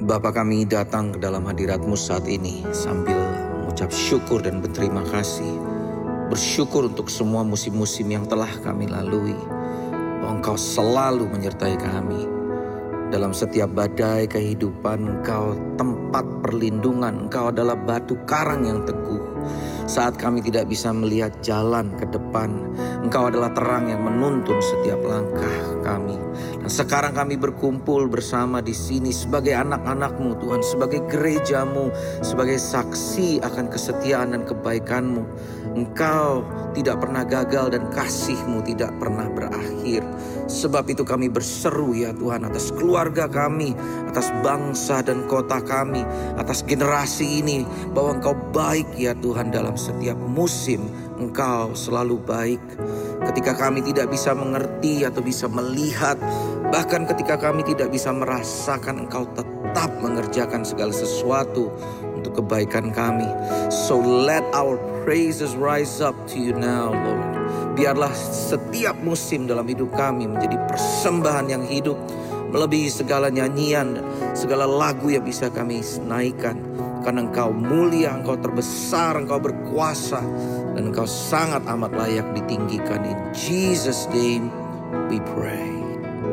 Bapa, kami datang ke dalam hadirat-Mu saat ini sambil mengucap syukur dan berterima kasih. Bersyukur untuk semua musim-musim yang telah kami lalui, bahwa Engkau selalu menyertai kami. Dalam setiap badai kehidupan, Engkau tempat perlindungan. Engkau adalah batu karang yang teguh. Saat kami tidak bisa melihat jalan ke depan, Engkau adalah terang yang menuntun setiap langkah kami. Dan sekarang kami berkumpul bersama di sini sebagai anak-anak-Mu, Tuhan, sebagai gereja-Mu, sebagai saksi akan kesetiaan dan kebaikan-Mu. Engkau tidak pernah gagal dan kasih-Mu tidak pernah berakhir. Sebab itu kami berseru ya Tuhan atas keluarga kami, atas bangsa dan kota kami, atas generasi ini, bahwa Engkau baik ya Tuhan dalam setiap musim. Engkau selalu baik. Ketika kami tidak bisa mengerti atau bisa melihat, bahkan ketika kami tidak bisa merasakan, Engkau tetap mengerjakan segala sesuatu untuk kebaikan kami. So let our praises rise up to you now, Lord. Biarlah setiap musim dalam hidup kami menjadi persembahan yang hidup, melebihi segala nyanyian, segala lagu yang bisa kami naikkan. Karena Engkau mulia, Engkau terbesar, Engkau berkuasa, dan Engkau sangat amat layak ditinggikan. In Jesus' name we pray.